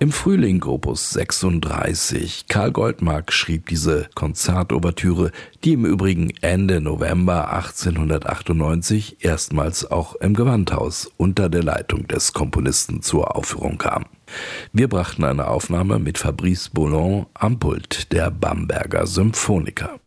Im Frühling Opus 36. Karl Goldmark schrieb diese Konzertouvertüre, die im Übrigen Ende November 1898 erstmals auch im Gewandhaus unter der Leitung des Komponisten zur Aufführung kam. Wir brachten eine Aufnahme mit Fabrice Boulon am Pult der Bamberger Symphoniker.